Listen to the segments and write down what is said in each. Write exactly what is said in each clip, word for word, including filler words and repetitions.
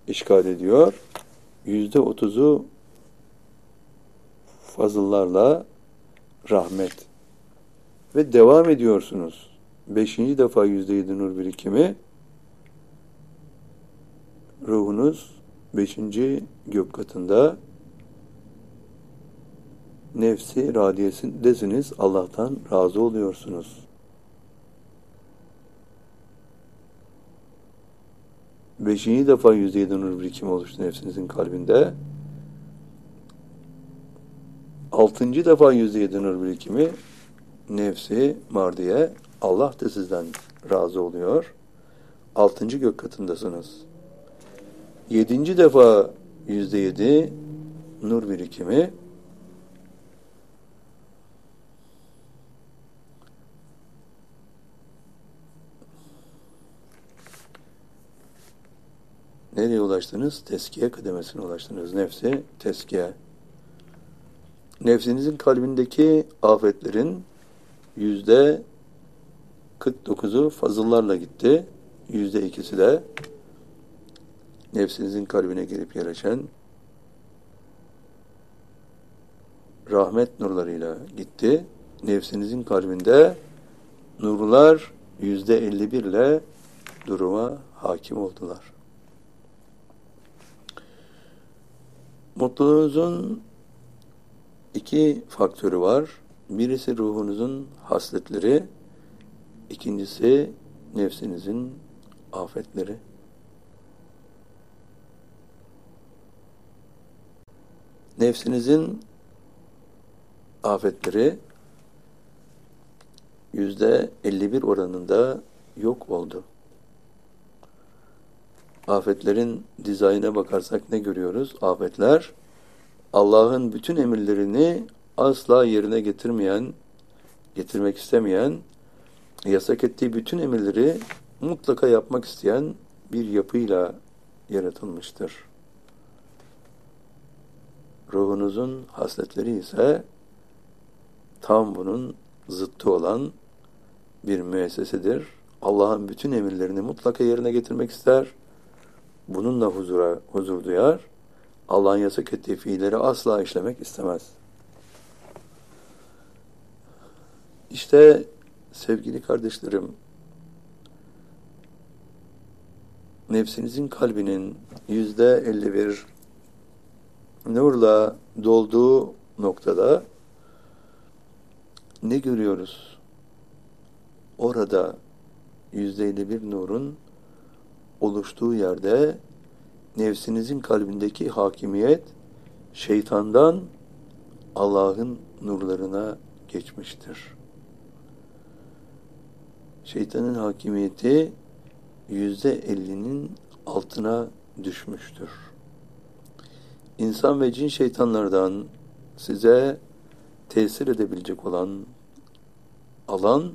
işgal ediyor. Yüzde otuzu fazıllarla rahmet. Ve devam ediyorsunuz. Beşinci defa yüzde yedi nur birikimi. Ruhunuz beşinci gök katında. Nefsi radiyesindesiniz. Allah'tan razı oluyorsunuz. Beşinci defa yüzde yedi nur birikimi oluştu nefsinizin kalbinde. Altıncı defa yüzde yedi nur birikimi nefsi mardiye. Allah da sizden razı oluyor. Altıncı gök katındasınız. Yedinci defa yüzde yedi nur birikimi. Nereye ulaştınız? Teskiye kademesine ulaştınız. Nefsi teskiye. Nefsinizin kalbindeki afetlerin yüzde kırk dokuzu fazıllarla gitti. Yüzde ikisi de nefsinizin kalbine girip yerleşen rahmet nurlarıyla gitti. Nefsinizin kalbinde nurlar yüzde elli bir ile duruma hakim oldular. Mutluluğunuzun iki faktörü var. Birisi ruhunuzun hasletleri, ikincisi nefsinizin afetleri. Nefsinizin afetleri yüzde elli bir oranında yok oldu. Afetlerin dizaynına bakarsak ne görüyoruz? Afetler, Allah'ın bütün emirlerini asla yerine getirmeyen, getirmek istemeyen, yasak ettiği bütün emirleri mutlaka yapmak isteyen bir yapıyla yaratılmıştır. Ruhunuzun hasletleri ise tam bunun zıttı olan bir müessesedir. Allah'ın bütün emirlerini mutlaka yerine getirmek ister. Bununla huzura, huzur duyar. Allah'ın yasak ettiği fiilleri asla işlemek istemez. İşte sevgili kardeşlerim, nefsinizin kalbinin yüzde elli bir nurla dolduğu noktada ne görüyoruz? Orada yüzde elli bir nurun oluştuğu yerde nefsinizin kalbindeki hakimiyet şeytandan Allah'ın nurlarına geçmiştir. Şeytanın hakimiyeti yüzde ellinin altına düşmüştür. İnsan ve cin şeytanlardan size tesir edebilecek olan alan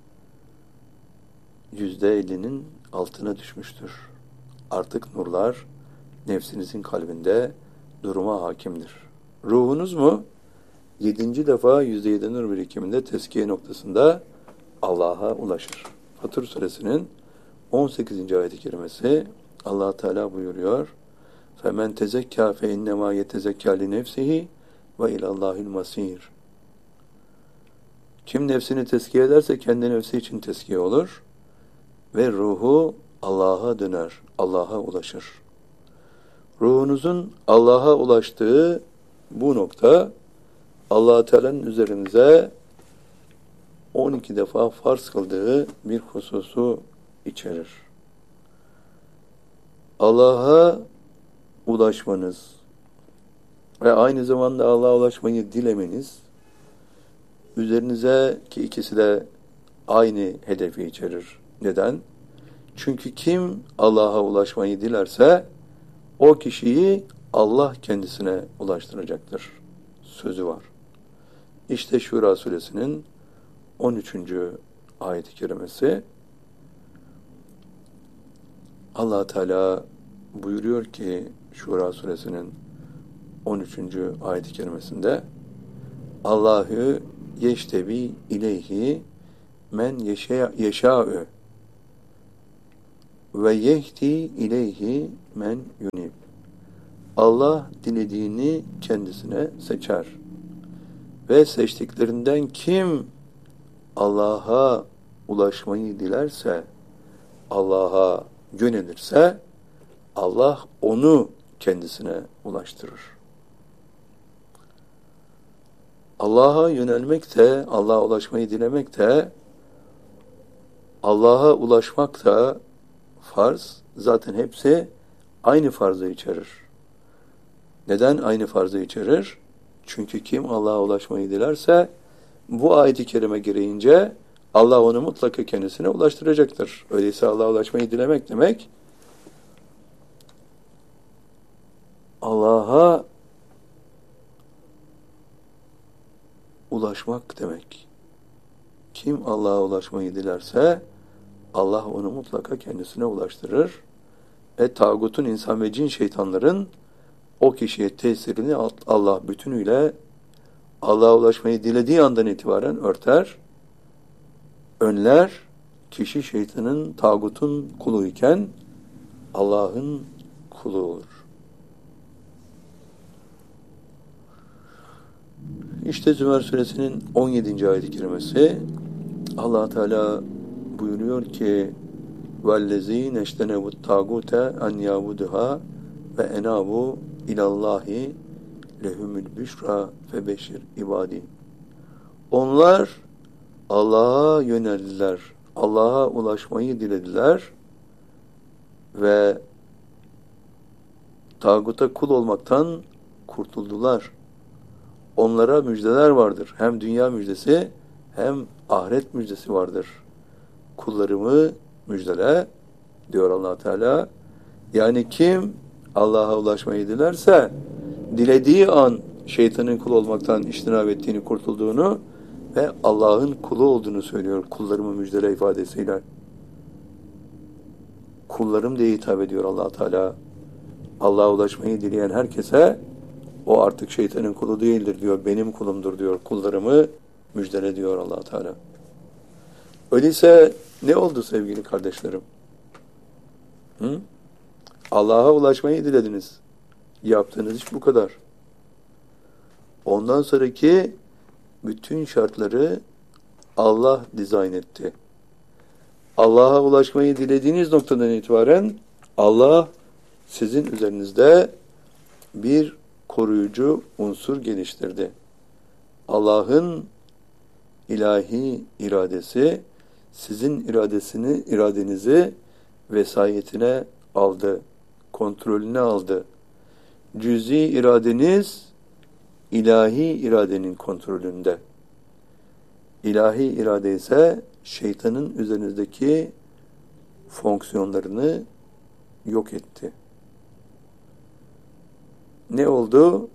yüzde ellinin altına düşmüştür. Artık nurlar nefsinizin kalbinde duruma hakimdir. Ruhunuz mu? Yedinci defa yüzde yedi nur birikiminde teskiye noktasında Allah'a ulaşır. Fatır suresinin on sekizinci ayet-i kerimesi Allah Teala buyuruyor. فَمَنْ تَزَكَّى فَاِنَّمَا يَتَزَكَّى لِنَفْسِهِ وَاِلَى اللّٰهِ الْمَصِيرِ. Kim nefsini tezkiye ederse kendi nefsi için tezkiye olur ve ruhu Allah'a döner, Allah'a ulaşır. Ruhunuzun Allah'a ulaştığı bu nokta Allah-u Teala'nın üzerinize on iki defa farz kıldığı bir hususu içerir. Allah'a ulaşmanız ve aynı zamanda Allah'a ulaşmayı dilemeniz üzerinize ki ikisi de aynı hedefi içerir. Neden? Çünkü kim Allah'a ulaşmayı dilerse o kişiyi Allah kendisine ulaştıracaktır. Sözü var. İşte Şura suresinin on üçüncü ayet-i kerimesi. Allah Teala buyuruyor ki Şura suresinin on üçüncü ayet-i kerimesinde Allahu yeştebi ileyhi men yeşâ'ü ve yehdi ileyhi men yunib. Allah dilediğini kendisine seçer. Ve seçtiklerinden kim Allah'a ulaşmayı dilerse, Allah'a yönelirse, Allah onu kendisine ulaştırır. Allah'a yönelmek de, Allah'a ulaşmayı dilemek de, Allah'a ulaşmak da farz. Zaten hepsi aynı farzı içerir. Neden aynı farzı içerir? Çünkü kim Allah'a ulaşmayı dilerse, bu ayet-i kerime gereğince Allah onu mutlaka kendisine ulaştıracaktır. Öyleyse Allah'a ulaşmayı dilemek demek, Allah'a ulaşmak demek. Kim Allah'a ulaşmayı dilerse, Allah onu mutlaka kendisine ulaştırır. E tağutun, insan ve cin şeytanların o kişiye tesirini Allah bütünüyle Allah'a ulaşmayı dilediği andan itibaren örter, önler. Kişi şeytanın, tağutun kuluyken Allah'ın kulu olur. İşte Zümer suresinin on yedinci ayet-i kerimesi, Allah Teala buyuruyor ki وَالَّذ۪ينَ اَشْتَنَبُ التَّاغُوتَ اَنْ يَعْبُدُهَا وَاَنَابُوا اِلَى اللّٰهِ لَهُمُ الْبِشْرَى فَبَشِّرْ ibadi. Onlar Allah'a yöneldiler, Allah'a ulaşmayı dilediler ve tağuta kul olmaktan kurtuldular. Onlara müjdeler vardır. Hem dünya müjdesi hem ahiret müjdesi vardır. Kullarımı müjdele diyor Allah Teala. Yani kim Allah'a ulaşmayı dilerse, dilediği an şeytanın kul olmaktan iştinab ettiğini, kurtulduğunu ve Allah'ın kulu olduğunu söylüyor. Kullarımı müjdele ifadesiyle. Kullarım diye hitap ediyor Allah Teala. Allah'a ulaşmayı dileyen herkese o artık şeytanın kulu değildir diyor. Benim kulumdur diyor. Kullarımı müjdele diyor Allah Teala. Öyleyse ne oldu sevgili kardeşlerim? Hı? Allah'a ulaşmayı dilediniz. Yaptığınız iş bu kadar. Ondan sonraki bütün şartları Allah dizayn etti. Allah'a ulaşmayı dilediğiniz noktadan itibaren Allah sizin üzerinizde bir koruyucu unsur geliştirdi. Allah'ın ilahi iradesi sizin iradesini, iradenizi vesayetine aldı, kontrolüne aldı. Cüz'i iradeniz ilahi iradenin kontrolünde. İlahi irade ise şeytanın üzerinizdeki fonksiyonlarını yok etti. Ne oldu?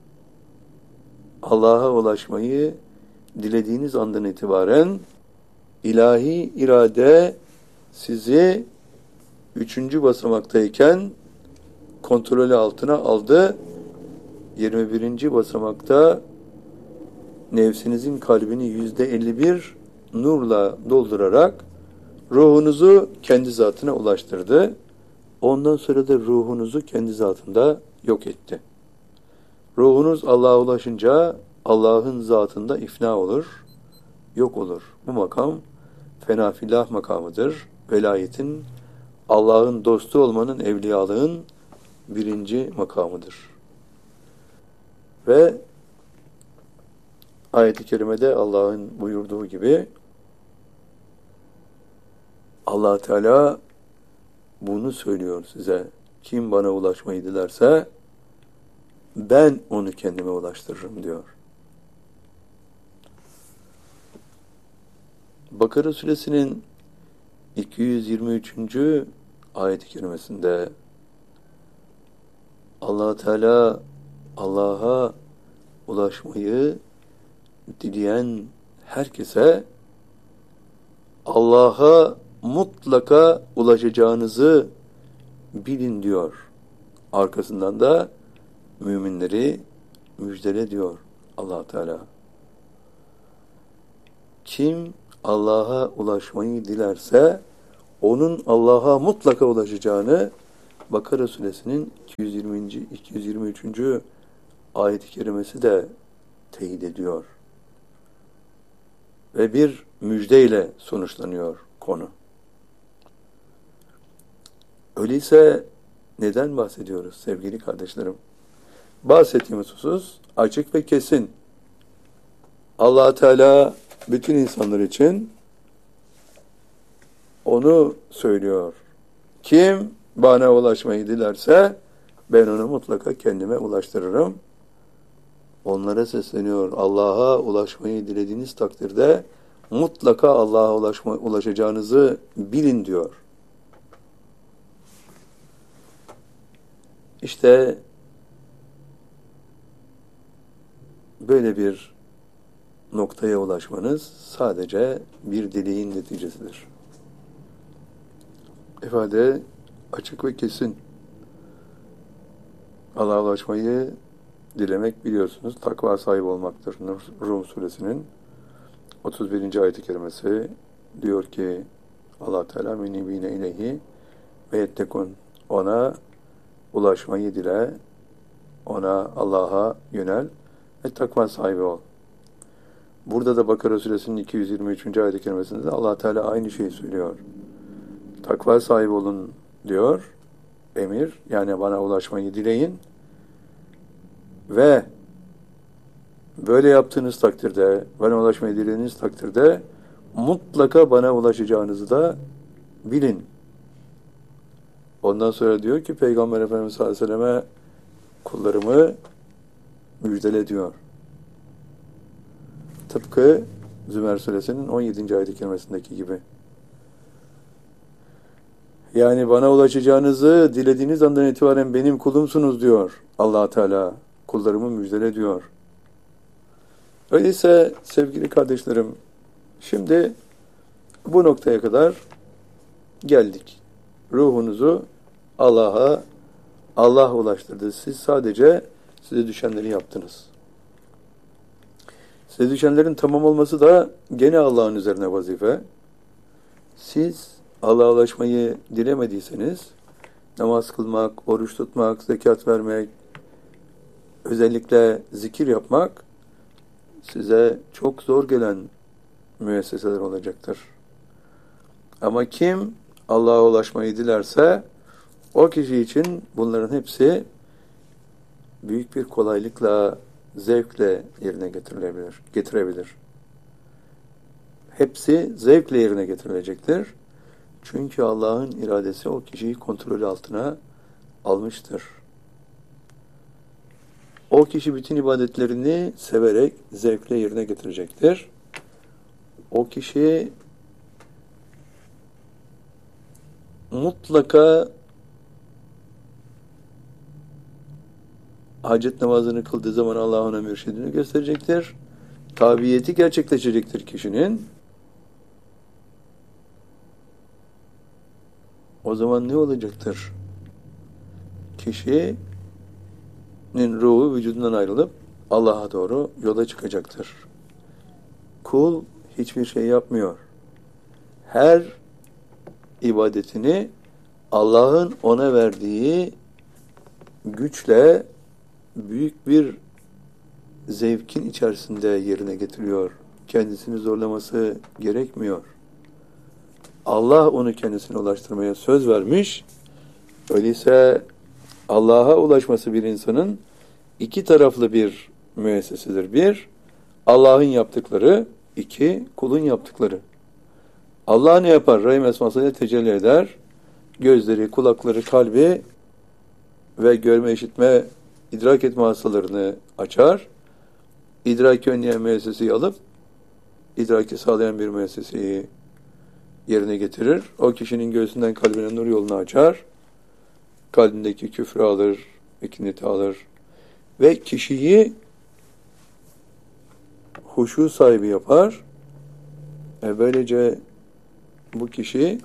Allah'a ulaşmayı dilediğiniz andan itibaren ilahi irade sizi üçüncü basamaktayken kontrolü altına aldı. yirmi birinci basamakta nefsinizin kalbini yüzde elli bir nurla doldurarak ruhunuzu kendi zatına ulaştırdı. Ondan sonra da ruhunuzu kendi zatında yok etti. Ruhunuz Allah'a ulaşınca Allah'ın zatında ifna olur, yok olur. Bu makam fenafillah makamıdır. Velayetin, Allah'ın dostu olmanın, evliyalığın birinci makamıdır. Ve ayet-i kerimede Allah'ın buyurduğu gibi Allah Teala bunu söylüyor size. Kim bana ulaşmayı dilerse ben onu kendime ulaştırırım diyor. Bakara suresinin iki yüz yirmi üçüncü ayet-i kerimesinde Allah Teala Allah'a ulaşmayı dileyen herkese Allah'a mutlaka ulaşacağınızı bilin diyor. Arkasından da müminleri müjdele diyor Allah Teala. Kim Allah'a ulaşmayı dilerse onun Allah'a mutlaka ulaşacağını Bakara suresinin iki yüz yirminci. iki yüz yirmi üçüncü ayet-i kerimesi de teyit ediyor. Ve bir müjdeyle sonuçlanıyor konu. Öyleyse neden bahsediyoruz sevgili kardeşlerim? Bahsettiğimiz husus açık ve kesin. Allah Teala bütün insanlar için onu söylüyor. Kim bana ulaşmayı dilerse ben onu mutlaka kendime ulaştırırım. Onlara sesleniyor. Allah'a ulaşmayı dilediğiniz takdirde mutlaka Allah'a ulaşma, ulaşacağınızı bilin diyor. İşte böyle bir noktaya ulaşmanız sadece bir dileğin neticesidir. İfade açık ve kesin. Allah'a ulaşmayı dilemek biliyorsunuz takva sahibi olmaktır. Rum suresinin otuz birinci ayet-i kerimesi diyor ki Allah Teala menibine ileyhi ve yettekun, ona ulaşmayı dile, ona Allah'a yönel ve takva sahibi ol. Burada da Bakara suresinin iki yüz yirmi üçüncü ayet-i kerimesinde de Allah Teala aynı şeyi söylüyor. Takva sahibi olun diyor, emir, yani bana ulaşmayı dileyin ve böyle yaptığınız takdirde, bana ulaşmayı dilediğiniz takdirde mutlaka bana ulaşacağınızı da bilin. Ondan sonra diyor ki Peygamber Efendimiz sallallahu aleyhi ve selleme kullarımı müjdele diyor. Tıpkı Zümer suresinin on yedinci ayet-i kerimesindeki gibi. Yani bana ulaşacağınızı dilediğiniz andan itibaren benim kulumsunuz diyor Allah Teala. Kullarımı müjdele diyor. Öyleyse sevgili kardeşlerim, şimdi bu noktaya kadar geldik. Ruhunuzu Allah'a Allah ulaştırdı. Siz sadece size düşenleri yaptınız. Size düşenlerin tamam olması da gene Allah'ın üzerine vazife. Siz Allah'a ulaşmayı dilemediyseniz namaz kılmak, oruç tutmak, zekat vermek, özellikle zikir yapmak size çok zor gelen müesseseler olacaktır. Ama kim Allah'a ulaşmayı dilerse o kişi için bunların hepsi büyük bir kolaylıkla, zevkle yerine getirilebilir, getirebilir. Hepsi zevkle yerine getirilecektir. Çünkü Allah'ın iradesi o kişiyi kontrol altına almıştır. O kişi bütün ibadetlerini severek, zevkle yerine getirecektir. O kişi mutlaka hacet namazını kıldığı zaman Allah ona mürşidini gösterecektir. Tabiyeti gerçekleşecektir kişinin. O zaman ne olacaktır? Kişinin ruhu vücudundan ayrılıp Allah'a doğru yola çıkacaktır. Kul hiçbir şey yapmıyor. Her ibadetini Allah'ın ona verdiği güçle büyük bir zevkin içerisinde yerine getiriyor. Kendisini zorlaması gerekmiyor. Allah onu kendisine ulaştırmaya söz vermiş. Öyleyse Allah'a ulaşması bir insanın iki taraflı bir müessesidir. Bir, Allah'ın yaptıkları. İki, kulun yaptıkları. Allah ne yapar? Rahim esmasıyla tecelli eder. Gözleri, kulakları, kalbi ve görme, işitme, idrak etme hastalarını açar. İdraki önleyen müesseseyi alıp idraki sağlayan bir müesseseyi yerine getirir. O kişinin göğsünden kalbine nur yolunu açar. Kalbindeki küfrü alır, ikineti alır. Ve kişiyi huşu sahibi yapar. E böylece bu kişi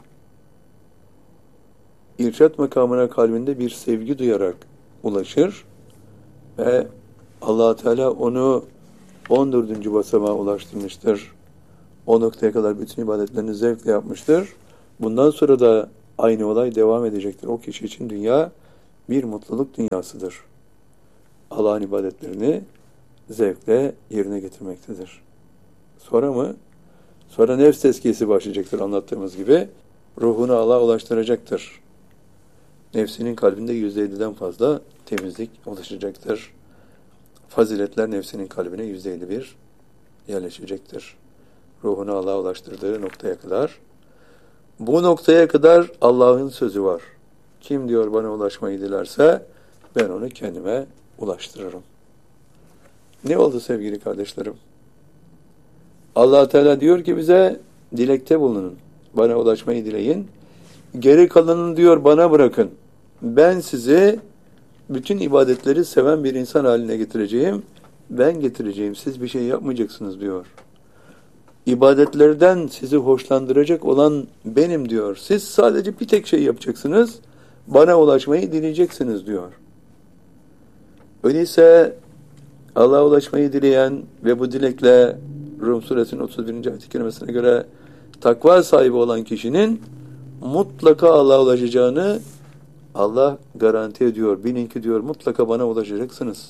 irşat makamına kalbinde bir sevgi duyarak ulaşır. Ve Allah Teala onu on dördüncü basamağa ulaştırmıştır. O noktaya kadar bütün ibadetlerini zevkle yapmıştır. Bundan sonra da aynı olay devam edecektir. O kişi için dünya bir mutluluk dünyasıdır. Allah'ın ibadetlerini zevkle yerine getirmektedir. Sonra mı? Sonra nefs tezkiyesi başlayacaktır anlattığımız gibi. Ruhunu Allah'a ulaştıracaktır. Nefsinin kalbinde yüzde elliden fazla temizlik oluşacaktır. Faziletler nefsinin kalbine yüzde elli bir yerleşecektir. Ruhunu Allah'a ulaştırdığı noktaya kadar. Bu noktaya kadar Allah'ın sözü var. Kim diyor bana ulaşmayı dilerse ben onu kendime ulaştırırım. Ne oldu sevgili kardeşlerim? Allah Teala diyor ki bize dilekte bulunun. Bana ulaşmayı dileyin. Geri kalanını diyor bana bırakın. Ben sizi bütün ibadetleri seven bir insan haline getireceğim. Ben getireceğim. Siz bir şey yapmayacaksınız diyor. İbadetlerden sizi hoşlandıracak olan benim diyor. Siz sadece bir tek şey yapacaksınız. Bana ulaşmayı dileyeceksiniz diyor. Öyleyse Allah'a ulaşmayı dileyen ve bu dilekle Rum suresinin otuz birinci ayet-i kerimesine göre takva sahibi olan kişinin mutlaka Allah'a ulaşacağını Allah garanti ediyor. Bilin ki diyor mutlaka bana ulaşacaksınız.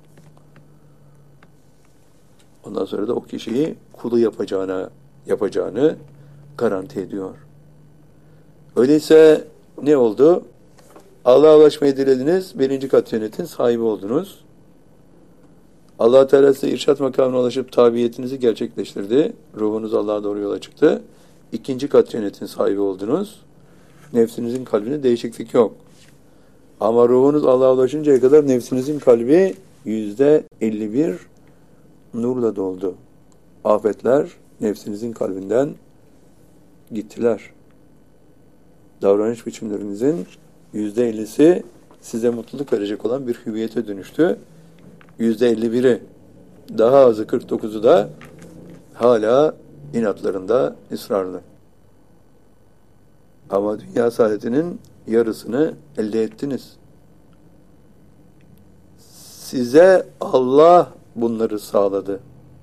Ondan sonra da o kişiyi kulu yapacağına yapacağını garanti ediyor. Öyleyse ne oldu? Allah'a ulaşmayı dilediniz. Birinci kat cennetin sahibi oldunuz. Allah Teala size irşat makamına ulaşıp tabiyetinizi gerçekleştirdi. Ruhunuz Allah'a doğru yola çıktı. İkinci kat cennetin sahibi oldunuz. Nefsinizin kalbinde değişiklik yok. Ama ruhunuz Allah'a ulaşıncaya kadar nefsinizin kalbi yüzde elli bir nurla doldu. Afetler nefsinizin kalbinden gittiler. Davranış biçimlerinizin yüzde ellisi size mutluluk verecek olan bir hüviyete dönüştü. Yüzde elli biri daha azı kırk dokuzu da hala inatlarında ısrarlı. Ama dünya saadetinin yarısını elde ettiniz. Size Allah bunları sağladı.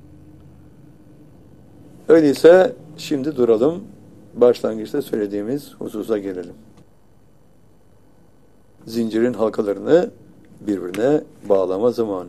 Öyleyse şimdi duralım. Başlangıçta söylediğimiz hususa gelelim. Zincirin halkalarını birbirine bağlama zamanı.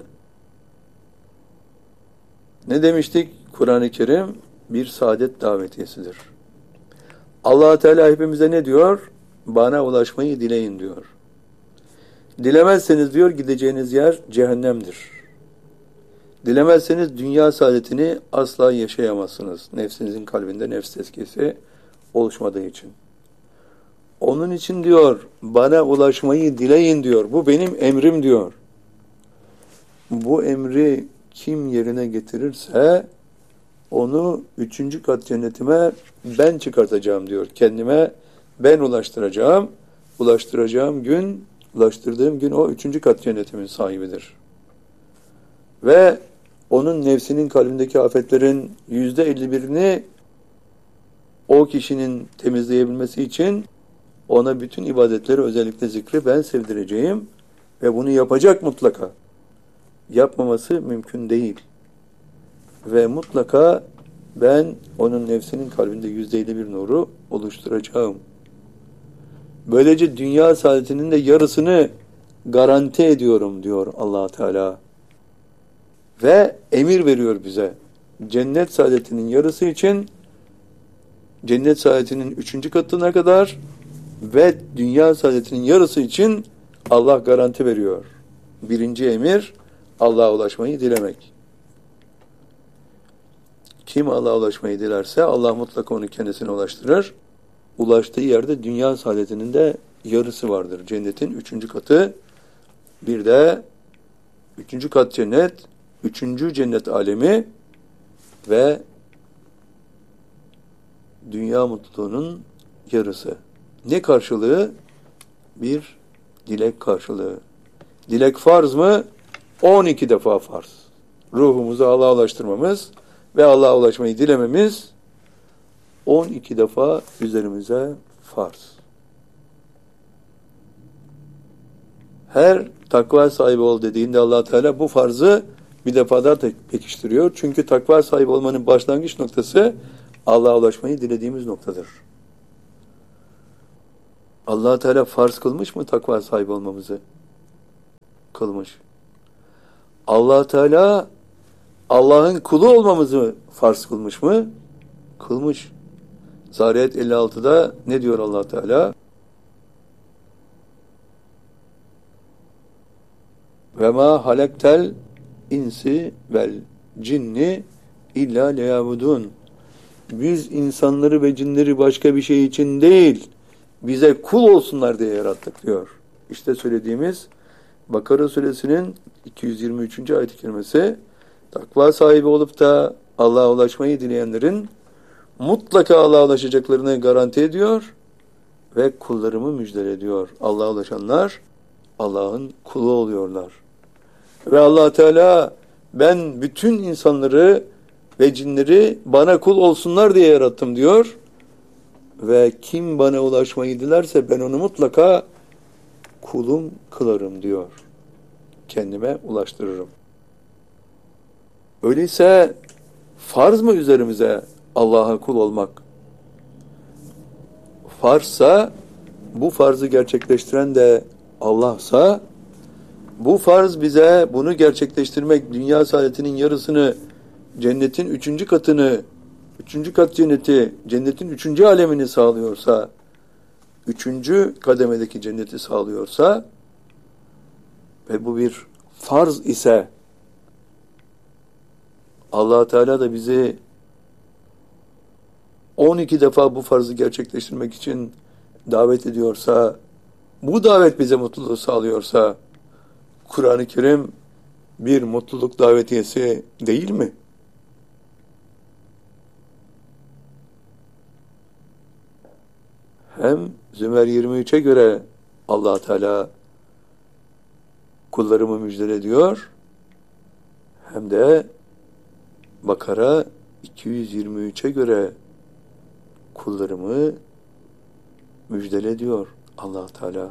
Ne demiştik? Kur'an-ı Kerim bir saadet davetiyesidir. Allah Teala hepimize ne diyor? Bana ulaşmayı dileyin diyor. Dilemezseniz diyor gideceğiniz yer cehennemdir. Dilemezseniz dünya saadetini asla yaşayamazsınız. Nefsinizin kalbinde nefs tezkiyesi oluşmadığı için. Onun için diyor bana ulaşmayı dileyin diyor. Bu benim emrim diyor. Bu emri kim yerine getirirse onu üçüncü kat cennetime ben çıkartacağım diyor. Kendime ben ulaştıracağım. Ulaştıracağım gün, ulaştırdığım gün o üçüncü kat cennetimin sahibidir. Ve onun nefsinin kalbindeki afetlerin yüzde elli birini o kişinin temizleyebilmesi için ona bütün ibadetleri özellikle zikri ben sevdireceğim ve bunu yapacak mutlaka. Yapmaması mümkün değil. Ve mutlaka ben onun nefsinin kalbinde yüzde elli bir nuru oluşturacağım. Böylece dünya saadetinin de yarısını garanti ediyorum diyor Allah Teala. Ve emir veriyor bize. Cennet saadetinin yarısı için cennet saadetinin üçüncü katına kadar ve dünya saadetinin yarısı için Allah garanti veriyor. Birinci emir Allah'a ulaşmayı dilemek. Kim Allah'a ulaşmayı dilerse Allah mutlaka onu kendisine ulaştırır. Ulaştığı yerde dünya saadetinin de yarısı vardır. Cennetin üçüncü katı. Bir de üçüncü kat cennet, üçüncü cennet alemi ve dünya mutluluğunun yarısı. Ne karşılığı? Bir dilek karşılığı. Dilek farz mı? on iki defa farz. Ruhumuzu Allah'a ulaştırmamız ve Allah'a ulaşmayı dilememiz on iki defa üzerimize farz. Her takva sahibi ol dediğinde Allah Teala bu farzı bir defa daha pekiştiriyor. Çünkü takva sahibi olmanın başlangıç noktası Allah'a ulaşmayı dilediğimiz noktadır. Allah Teala farz kılmış mı takva sahibi olmamızı? Kılmış. Allah Teala Allah'ın kulu olmamızı farz kılmış mı? Kılmış. Zariyat elli altıda ne diyor Allah Teala? Ve ma halaktel insi vel cinni illa liyabudun. Biz insanları ve cinleri başka bir şey için değil, bize kul olsunlar diye yarattık diyor. İşte söylediğimiz Bakara suresinin iki yüz yirmi üçüncü ayet-i kerimesi, takva sahibi olup da Allah'a ulaşmayı dileyenlerin mutlaka Allah'a ulaşacaklarını garanti ediyor ve kullarımı müjdele ediyor. Allah'a ulaşanlar Allah'ın kulu oluyorlar. Ve Allah Teala, ben bütün insanları ve cinleri bana kul olsunlar diye yarattım diyor. Ve kim bana ulaşmayı dilerse ben onu mutlaka kulum kılarım diyor. Kendime ulaştırırım. Öyleyse farz mı üzerimize Allah'a kul olmak? Farzsa, bu farzı gerçekleştiren de Allah'sa, bu farz bize bunu gerçekleştirmek, dünya saadetinin yarısını, cennetin üçüncü katını, üçüncü kat cenneti, cennetin üçüncü alemini sağlıyorsa, üçüncü kademedeki cenneti sağlıyorsa ve bu bir farz ise, Allah Teala da bizi on iki defa bu farzı gerçekleştirmek için davet ediyorsa, bu davet bize mutluluğu sağlıyorsa, Kur'an-ı Kerim bir mutluluk davetiyesi değil mi? Hem Zümer yirmi üçe göre Allah Teala kullarımı müjdele ediyor, hem de Bakara iki yüz yirmi üçe göre kullarımı müjdele ediyor Allah Teala.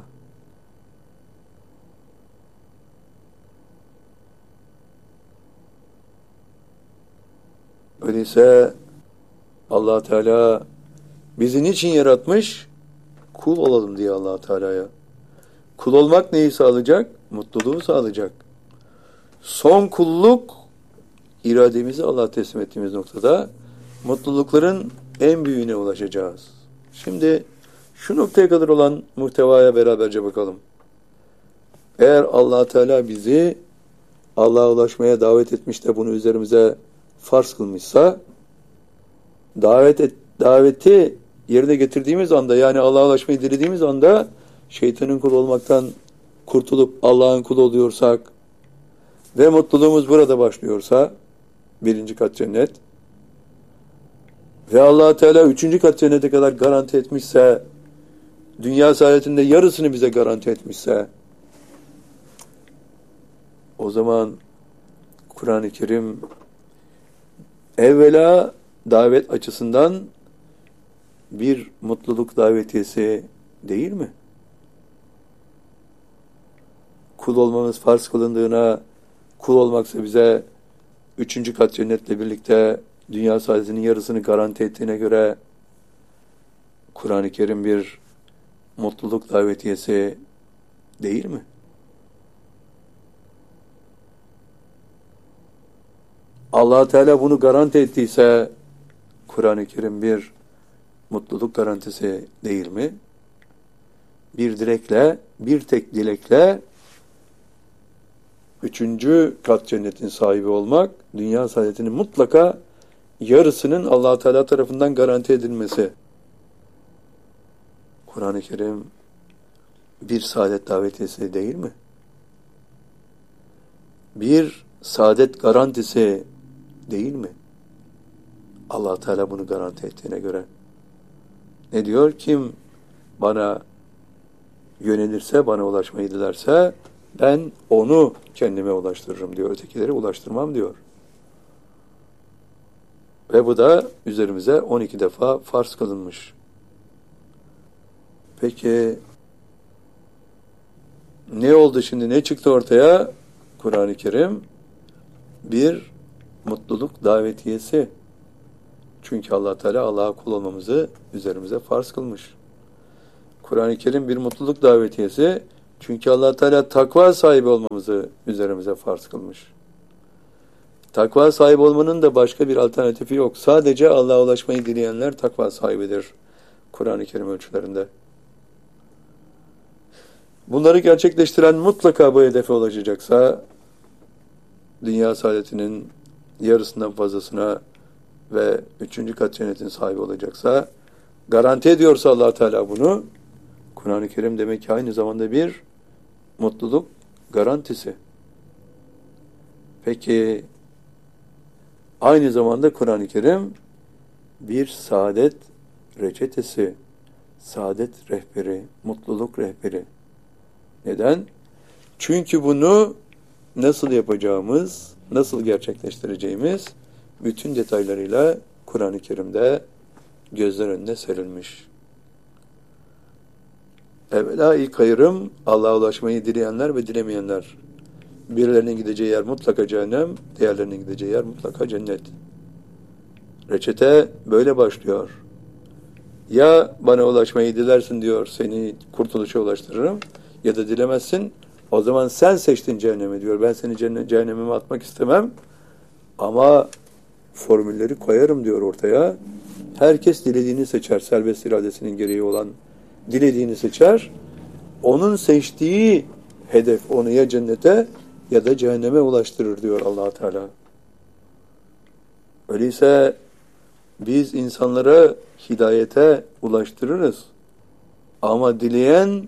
Öyleyse Allah Teala bizi niçin yaratmış? Kul olalım diye Allah Teala'ya. Kul olmak neyi sağlayacak? Mutluluğu sağlayacak. Son kulluk, irademizi Allah'a teslim ettiğimiz noktada mutlulukların en büyüğüne ulaşacağız. Şimdi şu noktaya kadar olan muhtevaya beraberce bakalım. Eğer Allah Teala bizi Allah'a ulaşmaya davet etmiş de bunu üzerimize farz kılmışsa, davet et, daveti yerine getirdiğimiz anda, yani Allah'a ulaşmayı dilediğimiz anda şeytanın kulu olmaktan kurtulup Allah'ın kulu oluyorsak ve mutluluğumuz burada başlıyorsa, birinci kat cennet, ve Allah Teala üçüncü kat cennete kadar garanti etmişse, dünya saadetinde yarısını bize garanti etmişse, o zaman Kur'an-ı Kerim evvela davet açısından bir mutluluk davetiyesi değil mi? Kul olmamız farz kılındığına, kul olmaksa bize üçüncü kat cennetle birlikte dünya saadetinin yarısını garanti ettiğine göre Kur'an-ı Kerim bir mutluluk davetiyesi değil mi? Allah Teala bunu garanti ettiyse Kur'an-ı Kerim bir mutluluk garantisi değil mi? Bir dilekle, bir tek dilekle üçüncü kat cennetin sahibi olmak, dünya saadetinin mutlaka yarısının Allah Teala tarafından garanti edilmesi. Kur'an-ı Kerim bir saadet davetiyesi değil mi? Bir saadet garantisi değil mi? Allah Teala bunu garanti ettiğine göre. Ne diyor? Kim bana yönelirse, bana ulaşmayı dilerse ben onu kendime ulaştırırım diyor. Ötekileri ulaştırmam diyor. Ve bu da üzerimize on iki defa farz kılınmış. Peki ne oldu şimdi? Ne çıktı ortaya? Kur'an-ı Kerim bir mutluluk davetiyesi. Çünkü Allah Teala Allah'a kul olmamızı üzerimize farz kılmış. Kur'an-ı Kerim bir mutluluk davetiyesi. Çünkü Allah Teala takva sahibi olmamızı üzerimize farz kılmış. Takva sahibi olmanın da başka bir alternatifi yok. Sadece Allah'a ulaşmayı dileyenler takva sahibidir Kur'an-ı Kerim ölçülerinde. Bunları gerçekleştiren mutlaka bu hedefe ulaşacaksa dünya saadetinin yarısından fazlasına ve üçüncü kat cennetin sahibi olacaksa, garanti ediyorsa Allah Teala bunu, Kur'an-ı Kerim demek ki aynı zamanda bir mutluluk garantisi. Peki aynı zamanda Kur'an-ı Kerim bir saadet reçetesi, saadet rehberi, mutluluk rehberi. Neden? Çünkü bunu nasıl yapacağımız, nasıl gerçekleştireceğimiz bütün detaylarıyla Kur'an-ı Kerim'de gözler önüne serilmiş. Evvela ilk ayrım Allah'a ulaşmayı dileyenler ve dilemeyenler. Birilerinin gideceği yer mutlaka cehennem, diğerlerinin gideceği yer mutlaka cennet. Reçete böyle başlıyor. Ya bana ulaşmayı dilersin diyor, seni kurtuluşa ulaştırırım, ya da dilemezsin, o zaman sen seçtin cehennemi diyor. Ben seni cehenneme atmak istemem ama formülleri koyarım diyor ortaya. Herkes dilediğini seçer. Serbest iradesinin gereği olan dilediğini seçer. Onun seçtiği hedef onu ya cennete ya da cehenneme ulaştırır diyor Allah Teala. Öyleyse biz insanlara hidayete ulaştırırız. Ama dileyen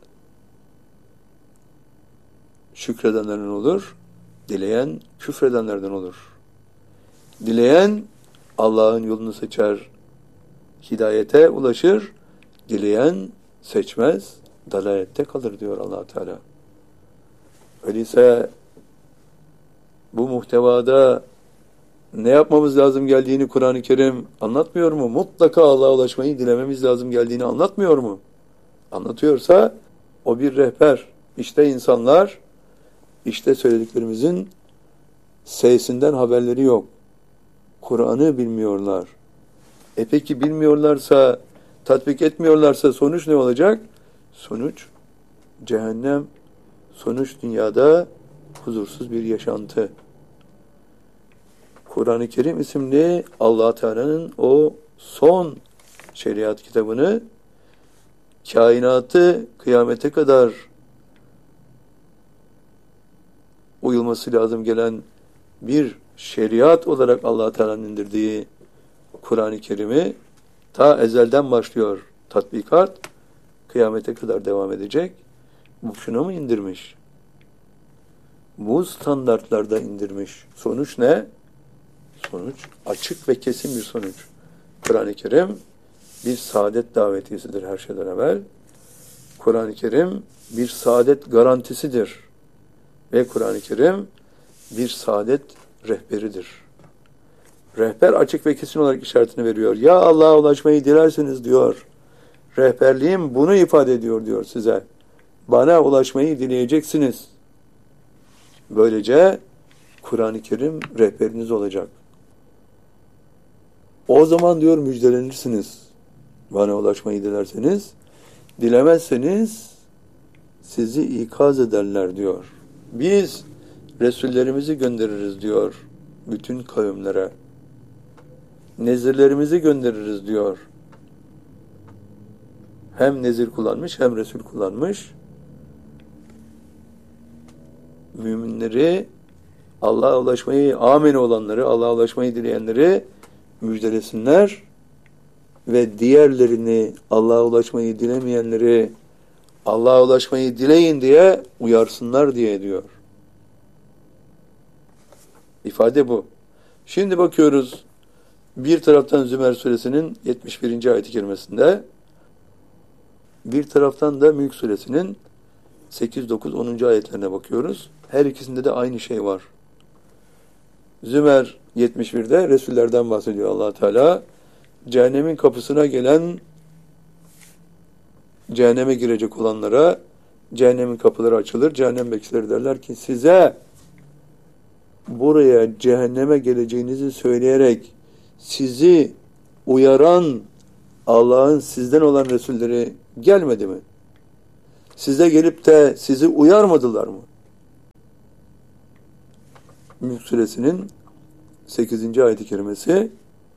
şükredenlerden olur, dileyen küfredenlerden olur. Dileyen Allah'ın yolunu seçer, hidayete ulaşır, dileyen seçmez, dalalette kalır diyor Allah Teala. Öyleyse bu muhtevada ne yapmamız lazım geldiğini Kur'an-ı Kerim anlatmıyor mu? Mutlaka Allah'a ulaşmayı dilememiz lazım geldiğini anlatmıyor mu? Anlatıyorsa o bir rehber. İşte insanlar, işte söylediklerimizin sesinden haberleri yok. Kur'an'ı bilmiyorlar. E peki bilmiyorlarsa, tatbik etmiyorlarsa sonuç ne olacak? Sonuç cehennem, sonuç dünyada huzursuz bir yaşantı. Kur'an-ı Kerim isimli Allah Teala'nın o son şeriat kitabını kainatı kıyamete kadar uyulması lazım gelen bir şeriat olarak Allah Teala'nın indirdiği Kur'an-ı Kerim'i ta ezelden başlıyor tatbikat, kıyamete kadar devam edecek. Bu şuna mı indirmiş? Bu standartlarda indirmiş. Sonuç ne? Sonuç açık ve kesin bir sonuç. Kur'an-ı Kerim bir saadet davetiyesidir her şeyden evvel. Kur'an-ı Kerim bir saadet garantisidir. Ve Kur'an-ı Kerim bir saadet rehberidir. Rehber açık ve kesin olarak işaretini veriyor. Ya Allah'a ulaşmayı dilerseniz diyor, rehberliğim bunu ifade ediyor diyor size. Bana ulaşmayı dileyeceksiniz. Böylece Kur'an-ı Kerim rehberiniz olacak. O zaman diyor müjdelenirsiniz. Bana ulaşmayı dilerseniz, dilemezseniz sizi ikaz ederler diyor. Biz Resullerimizi göndeririz diyor bütün kavimlere. Nezirlerimizi göndeririz diyor. Hem nezir kullanmış hem Resul kullanmış. Müminleri, Allah'a ulaşmayı, amin olanları, Allah'a ulaşmayı dileyenleri müjdelesinler ve diğerlerini, Allah'a ulaşmayı dilemeyenleri Allah'a ulaşmayı dileyin diye uyarsınlar diye diyor. İfade bu. Şimdi bakıyoruz bir taraftan Zümer suresinin yetmiş birinci ayet-i kerimesinde, bir taraftan da Mülk suresinin sekiz, dokuz, onuncu ayetlerine bakıyoruz. Her ikisinde de aynı şey var. Zümer yetmiş birde Resullerden bahsediyor Allah Teala. Cehennemin kapısına gelen, cehenneme girecek olanlara cehennemin kapıları açılır. Cehennem bekçileri derler ki size buraya cehenneme geleceğinizi söyleyerek sizi uyaran Allah'ın sizden olan Resulleri gelmedi mi? Size gelip de sizi uyarmadılar mı? Mülk Suresinin sekizinci ayet-i kerimesi,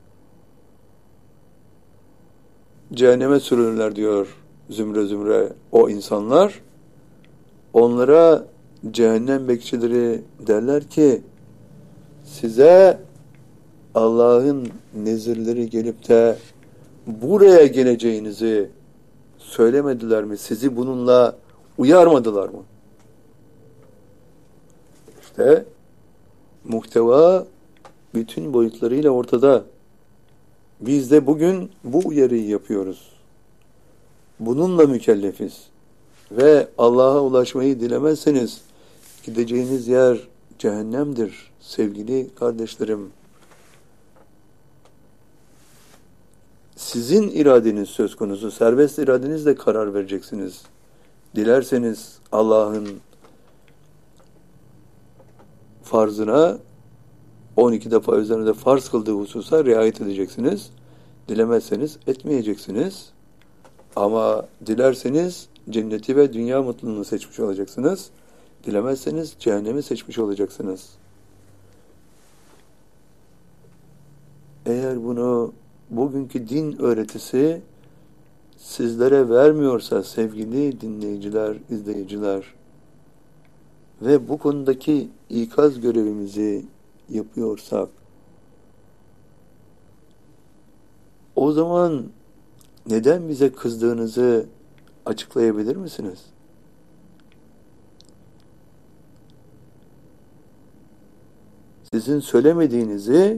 cehenneme sürülürler diyor zümre zümre o insanlar. Onlara cehennem bekçileri derler ki, size Allah'ın nezirleri gelip de buraya geleceğinizi söylemediler mi? Sizi bununla uyarmadılar mı? İşte muhteva bütün boyutlarıyla ortada. Biz de bugün bu uyarıyı yapıyoruz. Bununla mükellefiz. Ve Allah'a ulaşmayı dilemezseniz gideceğiniz yer cehennemdir sevgili kardeşlerim. Sizin iradeniz söz konusu, serbest iradenizle karar vereceksiniz. Dilerseniz Allah'ın farzına, on iki defa üzerinde farz kıldığı hususa riayet edeceksiniz. Dilemezseniz etmeyeceksiniz. Ama dilerseniz cenneti ve dünya mutluluğunu seçmiş olacaksınız. Dilemezseniz cehennemi seçmiş olacaksınız. Eğer bunu bugünkü din öğretisi sizlere vermiyorsa sevgili dinleyiciler, izleyiciler ve bu konudaki ikaz görevimizi yapıyorsak, o zaman neden bize kızdığınızı açıklayabilir misiniz? Sizin söylemediğinizi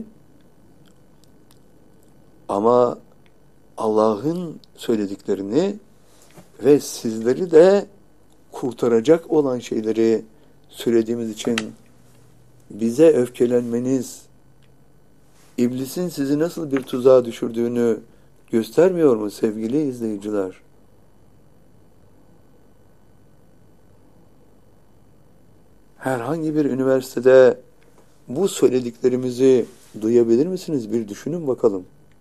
ama Allah'ın söylediklerini ve sizleri de kurtaracak olan şeyleri söylediğimiz için bize öfkelenmeniz, iblisin sizi nasıl bir tuzağa düşürdüğünü göstermiyor mu sevgili izleyiciler? Herhangi bir üniversitede bu söylediklerimizi duyabilir misiniz? Bir düşünün bakalım.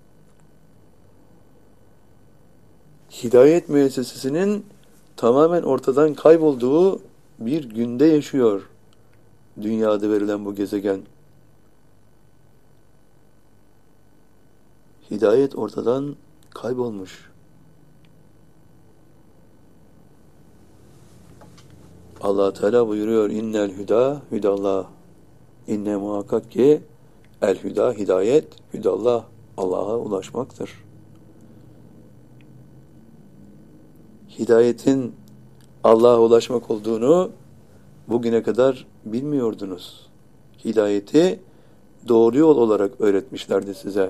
Hidayet müessesesinin tamamen ortadan kaybolduğu bir günde yaşıyor dünyada verilen bu gezegen. Hidayet ortadan kaybolmuş. Allah Teala buyuruyor, innel hüda hüdallah. İnne muhakkak ki el hüda hidayet hüdallah, Allah'a ulaşmaktır. Hidayetin Allah'a ulaşmak olduğunu bugüne kadar bilmiyordunuz. Hidayeti doğru yol olarak öğretmişlerdi size.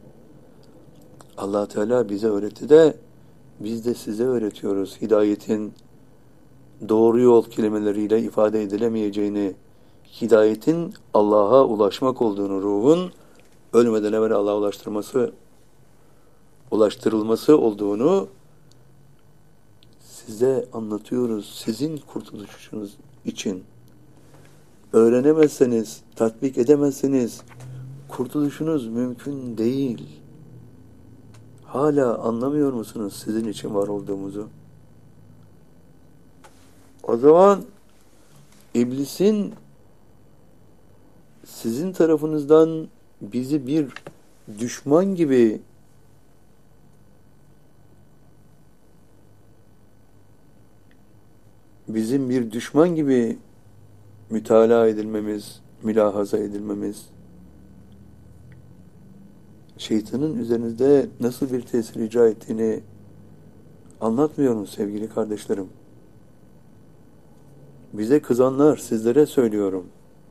Allah Teala bize öğretti de biz de size öğretiyoruz. Hidayetin doğru yol kelimeleriyle ifade edilemeyeceğini, hidayetin Allah'a ulaşmak olduğunu, ruhun ölmeden evvel Allah'a ulaştırması, ulaştırılması olduğunu size anlatıyoruz. Sizin kurtuluşunuz için. Öğrenemezseniz, tatbik edemezseniz kurtuluşunuz mümkün değil. Hala anlamıyor musunuz sizin için var olduğumuzu? O zaman iblisin sizin tarafınızdan bizi bir düşman gibi bizim bir düşman gibi mütalaa edilmemiz, mülahaza edilmemiz, şeytanın üzerinizde nasıl bir tesir icra ettiğini anlatmıyor mu sevgili kardeşlerim? Bize kızanlar, sizlere söylüyorum.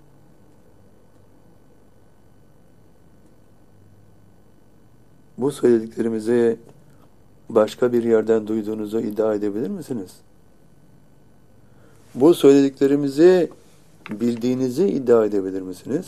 Bu söylediklerimizi başka bir yerden duyduğunuzu iddia edebilir misiniz? Bu söylediklerimizi bildiğinizi iddia edebilir misiniz?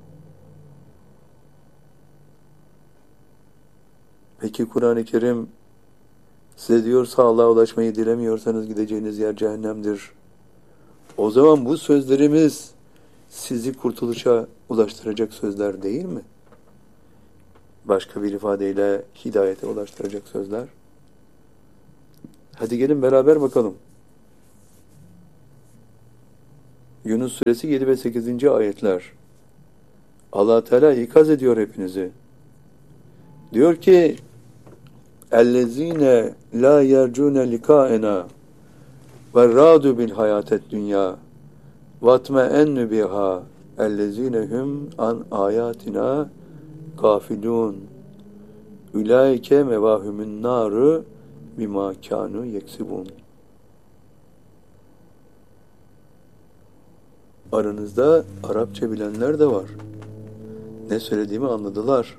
Peki Kur'an-ı Kerim size diyorsa Allah'a ulaşmayı dilemiyorsanız gideceğiniz yer cehennemdir. O zaman bu sözlerimiz sizi kurtuluşa ulaştıracak sözler değil mi? Başka bir ifadeyle hidayete ulaştıracak sözler. Hadi gelin beraber bakalım. Yunus suresi yedi ve sekizinci ayetler. Allah Teala ikaz ediyor hepinizi. Diyor ki اَلَّذ۪ينَ لَا يَرْجُونَ لِقَاءَنَا وَالرَّادُ بِالْحَيَاةِ الدُّنْيَا وَاتْمَأَنُّ بِهَا اَلَّذ۪ينَ هُمْ عَنْ آيَاتِنَا غَافِلُونَ اُولَٰئِكَ مَوَاهُمُ النَّارُ بِمَا كَانُوا يَكْسِبُونَ. Aranızda Arapça bilenler de var. Ne söylediğimi anladılar.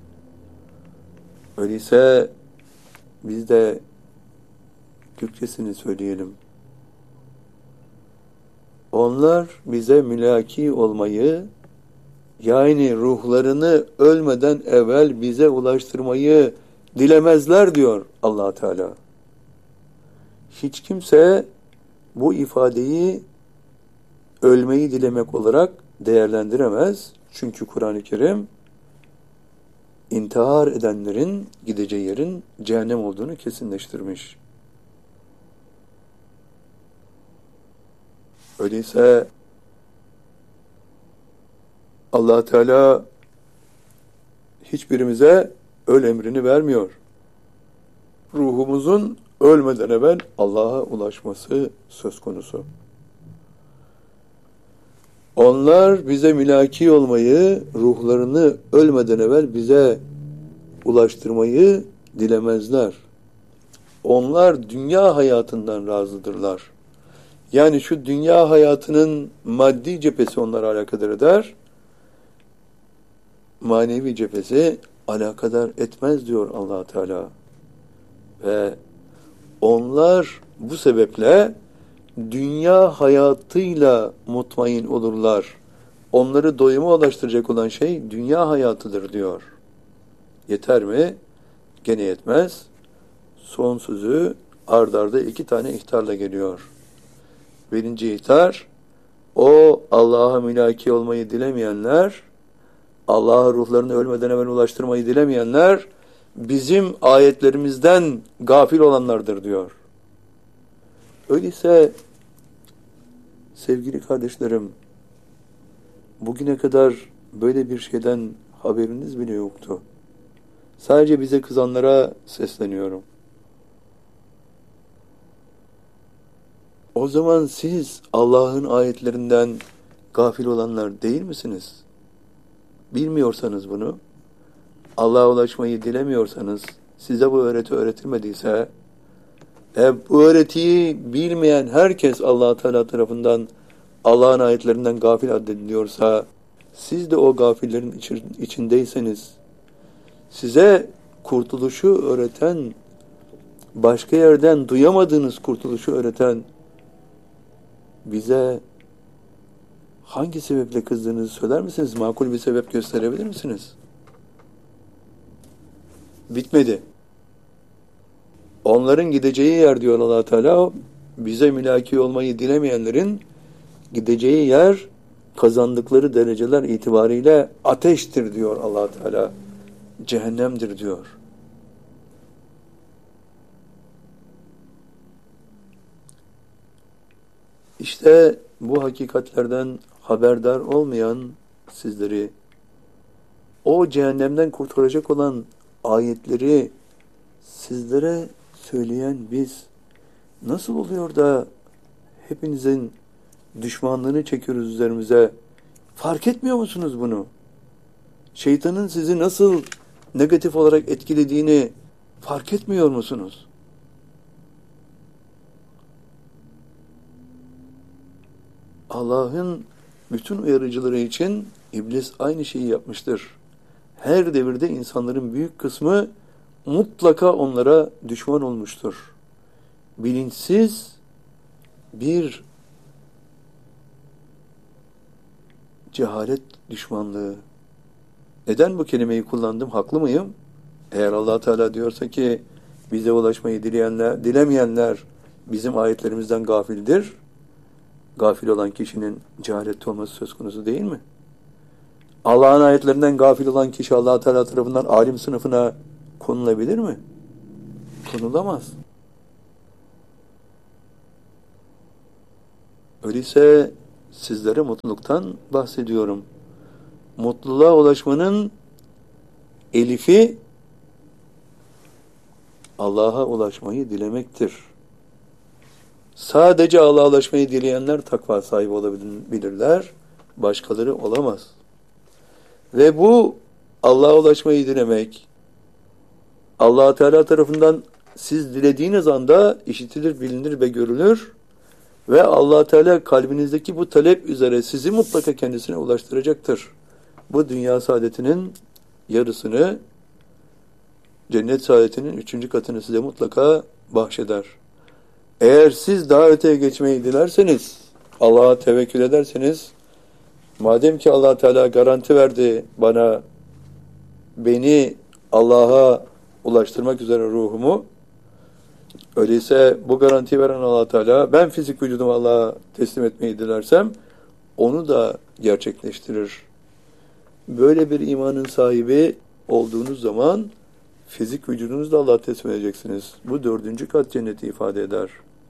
Öyleyse biz de Türkçesini söyleyelim. Onlar bize mülaki olmayı, yani ruhlarını ölmeden evvel bize ulaştırmayı dilemezler diyor Allah Teala. Hiç kimse bu ifadeyi ölmeyi dilemek olarak değerlendiremez. Çünkü Kur'an-ı Kerim intihar edenlerin gideceği yerin cehennem olduğunu kesinleştirmiş. Öyleyse Allah Teala hiçbirimize öl emrini vermiyor. Ruhumuzun ölmeden evvel Allah'a ulaşması söz konusu. Onlar bize mülaki olmayı, ruhlarını ölmeden evvel bize ulaştırmayı dilemezler. Onlar dünya hayatından razıdırlar. Yani şu dünya hayatının maddi cephesi onları alakadar eder, manevi cephesi alakadar etmez diyor Allah Teala. Ve onlar bu sebeple dünya hayatıyla mutmain olurlar. Onları doyuma ulaştıracak olan şey dünya hayatıdır diyor. Yeter mi? Gene yetmez. Son sözü ard arda iki tane ihtarla geliyor. Birinci ihtar, o Allah'a mülaki olmayı dilemeyenler, Allah'a ruhlarını ölmeden evvel ulaştırmayı dilemeyenler, bizim ayetlerimizden gafil olanlardır diyor. Öyleyse sevgili kardeşlerim, bugüne kadar böyle bir şeyden haberiniz bile yoktu. Sadece bize kızanlara sesleniyorum. O zaman siz Allah'ın ayetlerinden gafil olanlar değil misiniz? Bilmiyorsanız bunu, Allah'a ulaşmayı dilemiyorsanız, size bu öğreti öğretilmediyse, e, bu öğretiyi bilmeyen herkes Allah Teala tarafından Allah'ın ayetlerinden gafil addediliyorsa, siz de o gafillerin içindeyseniz, size kurtuluşu öğreten, başka yerden duyamadığınız kurtuluşu öğreten bize hangi sebeple kızdığınızı söyler misiniz? Makul bir sebep gösterebilir misiniz? Bitmedi. Onların gideceği yer diyor Allah Teala, bize mülaki olmayı dilemeyenlerin gideceği yer kazandıkları dereceler itibariyle ateştir diyor Allah Teala. Cehennemdir diyor. İşte bu hakikatlerden haberdar olmayan sizleri, o cehennemden kurtaracak olan ayetleri sizlere söyleyen biz, nasıl oluyor da hepinizin düşmanlığını çekiyoruz üzerimize? Fark etmiyor musunuz bunu? Şeytanın sizi nasıl negatif olarak etkilediğini fark etmiyor musunuz? Allah'ın bütün uyarıcıları için iblis aynı şeyi yapmıştır. Her devirde insanların büyük kısmı mutlaka onlara düşman olmuştur. Bilinçsiz bir cehalet düşmanlığı. Neden bu kelimeyi kullandım? Haklı mıyım? Eğer Allah Teala diyorsa ki bize ulaşmayı dileyenler, dilemeyenler bizim ayetlerimizden gafildir. Gafil olan kişinin cehalette olması söz konusu değil mi? Allah'ın ayetlerinden gafil olan kişi Allah Teala tarafından alim sınıfına konulabilir mi? Konulamaz. Öyleyse sizlere mutluluktan bahsediyorum. Mutluluğa ulaşmanın elifi Allah'a ulaşmayı dilemektir. Sadece Allah'a ulaşmayı dileyenler takva sahibi olabilirler. Başkaları olamaz. Ve bu Allah'a ulaşmayı dilemek, Allah Teala tarafından siz dilediğiniz anda işitilir, bilinir ve görülür. Ve Allah Teala kalbinizdeki bu talep üzere sizi mutlaka kendisine ulaştıracaktır. Bu dünya saadetinin yarısını, cennet saadetinin üçüncü katını size mutlaka bahşeder. Eğer siz daha öteye geçmeyi dilerseniz, Allah'a tevekkül ederseniz, madem ki Allah Teala garanti verdi bana, beni Allah'a ulaştırmak üzere ruhumu, öyleyse bu garantiyi veren Allah Teala, ben fizik vücudumu Allah'a teslim etmeyi dilersem, onu da gerçekleştirir. Böyle bir imanın sahibi olduğunuz zaman, fizik vücudunuzu da Allah'a teslim edeceksiniz. Bu dördüncü kat cenneti ifade eder.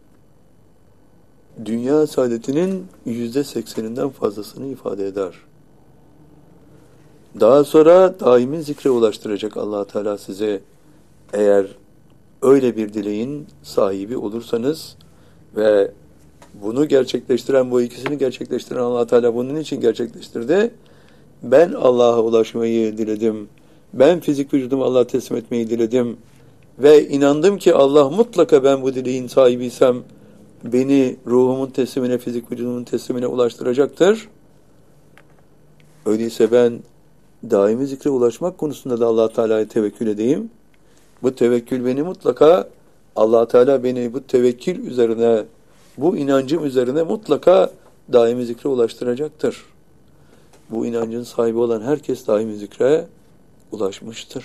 Dünya saadetinin yüzde sekseninden fazlasını ifade eder. Daha sonra daimi zikre ulaştıracak Allah Teala size, eğer öyle bir dileğin sahibi olursanız ve bunu gerçekleştiren, bu ikisini gerçekleştiren Allah Teala bunun için gerçekleştirdi. Ben Allah'a ulaşmayı diledim. Ben fizik vücudumu Allah'a teslim etmeyi diledim. Ve inandım ki Allah mutlaka ben bu dileğin sahibiysem beni ruhumun teslimine, fizik vücudumun teslimine ulaştıracaktır. Öyleyse ben daimi zikre ulaşmak konusunda da Allah Teala'ya tevekkül edeyim. Bu tevekkül beni mutlaka, Allah Teala beni bu tevekkül üzerine, bu inancım üzerine mutlaka daimi zikre ulaştıracaktır. Bu inancın sahibi olan herkes daimi zikre ulaşmıştır.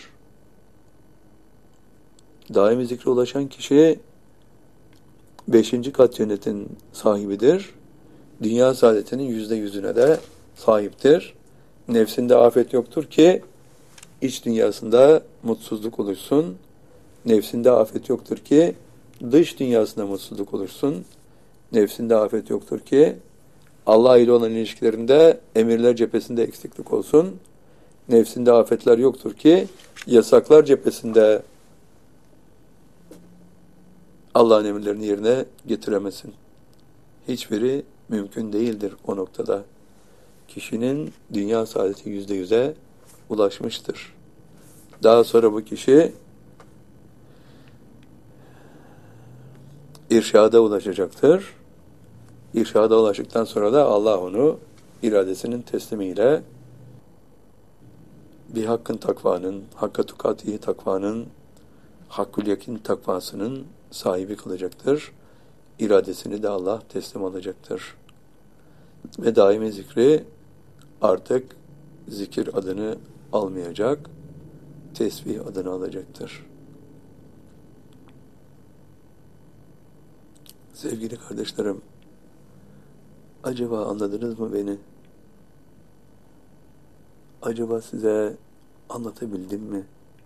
Daimi zikre ulaşan kişi beşinci kat cennetin sahibidir. Dünya saadetinin yüzde yüzüne de sahiptir. Nefsinde afet yoktur ki iç dünyasında mutsuzluk oluşsun. Nefsinde afet yoktur ki dış dünyasında mutsuzluk oluşsun. Nefsinde afet yoktur ki Allah ile olan ilişkilerinde emirler cephesinde eksiklik olsun. Nefsinde afetler yoktur ki yasaklar cephesinde Allah'ın emirlerini yerine getiremesin. Hiçbiri mümkün değildir o noktada. Kişinin dünya saadeti yüzde yüze ulaşmıştır. Daha sonra bu kişi irşada ulaşacaktır. İrşada ulaştıktan sonra da Allah onu iradesinin teslimiyle bir hakkın takvanın, hakka tukatihi takvanın, hakkul yakin takvasının sahibi kılacaktır. İradesini de Allah teslim alacaktır. Ve daimi zikri artık zikir adını almayacak, tesbih adını alacaktır. Sevgili kardeşlerim, acaba anladınız mı beni? Acaba size anlatabildim mi?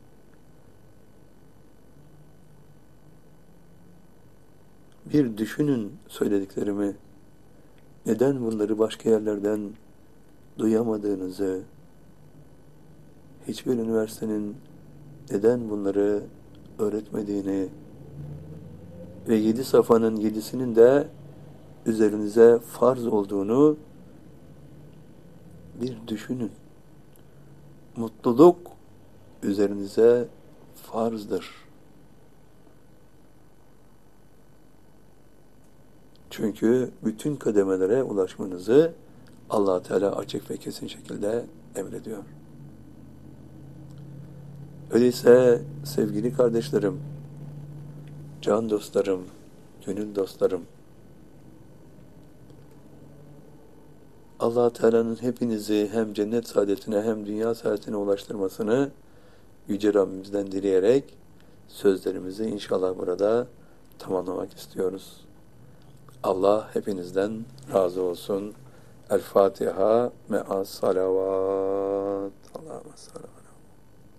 Bir düşünün söylediklerimi. Neden bunları başka yerlerden duyamadığınızı, hiçbir üniversitenin neden bunları öğretmediğini ve yedi safanın yedisinin de üzerinize farz olduğunu bir düşünün. Mutluluk üzerinize farzdır. Çünkü bütün kademelere ulaşmanızı Allah Teala açık ve kesin şekilde emrediyor. Öyleyse sevgili kardeşlerim, can dostlarım, gönül dostlarım, Allah Teala'nın hepinizi hem cennet saadetine hem dünya saadetine ulaştırmasını Yüce Rabbimizden dileyerek sözlerimizi inşallah burada tamamlamak istiyoruz. Allah hepinizden razı olsun. El Fatiha me'as salavat. Salavat.